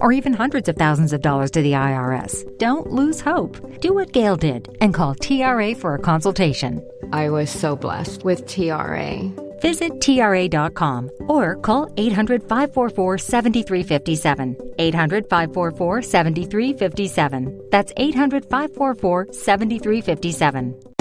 or even hundreds of thousands of dollars to the IRS. Don't lose hope. Do what Gail did and call TRA for a consultation. I was so blessed with TRA. Visit TRA.com or call 800-544-7357. 800-544-7357. That's 800-544-7357.